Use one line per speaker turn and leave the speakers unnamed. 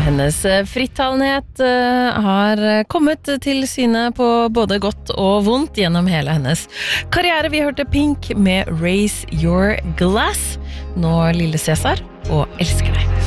hennes frittalenhet har kommet til syne på både godt og vondt gjennom hele hennes karriere. Vi hørte Pink med Raise Your Glass. Nå Lille Cæsar og Elsker deg.